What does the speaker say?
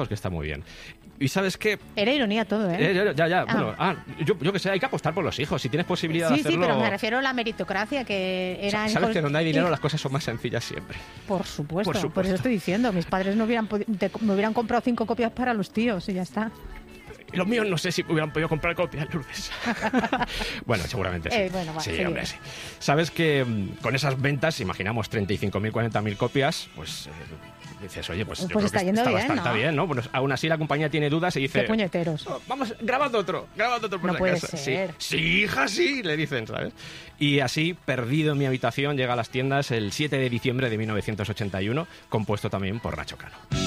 que está muy bien. ¿Y sabes qué? Era ironía todo, ¿eh? Ya. Bueno, yo que sé, hay que apostar por los hijos. Si tienes posibilidad de hacerlo... Sí, pero me refiero a la meritocracia, que eran... Sabes que donde hay dinero las cosas son más sencillas siempre. Por supuesto. Por eso estoy diciendo. Mis padres me hubieran comprado 5 copias para los tíos y ya está. Los míos no sé si hubieran podido comprar copias, Lourdes. Bueno, seguramente sí. Bueno, va, sí, sí. Hombre, sí. Sabes que con esas ventas, imaginamos 35.000, 40.000 copias, pues... dices, oye, pues yo creo está que yendo está bien, bastante ¿no? bien, ¿no? Bueno, aún así la compañía tiene dudas y dice... ¡Qué puñeteros! Oh, vamos, grabad otro por No si puede acaso". ser. Sí, hija, sí, le dicen, ¿sabes? Y así, Perdido en mi habitación, llega a las tiendas el 7 de diciembre de 1981, compuesto también por Nacho Cano.